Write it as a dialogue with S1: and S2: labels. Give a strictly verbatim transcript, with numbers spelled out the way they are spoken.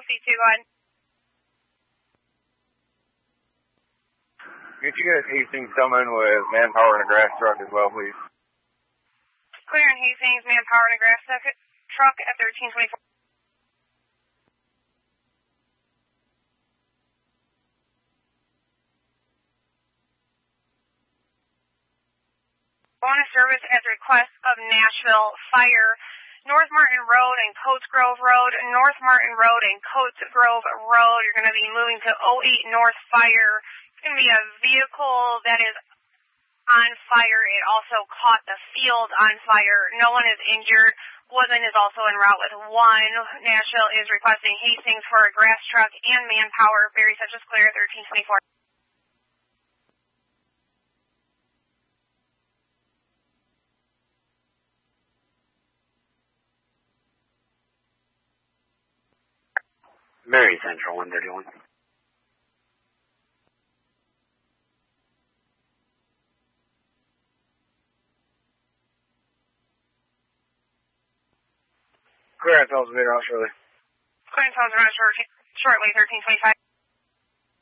S1: C two, go ahead.
S2: Could you get Hastings coming with manpower and a grass truck as well, please?
S1: Clear in Hastings, manpower and a grass truck at thirteen twenty-four. Bonus service at the request of Nashville Fire. North Martin Road and Coates Grove Road. North Martin Road and Coates Grove Road. You're going to be moving to oh eight North Fire. It's going to be a vehicle that is on fire. It also caught the field on fire. No one is injured. Woodland is also en route with one. Nashville is requesting Hastings for a grass truck and manpower. Berry Central clear, thirteen twenty-four.
S3: Berry Central, one thirty-one.
S2: Clearance elevator out shortly.
S1: Clearance elevator out shortly, thirteen twenty-five.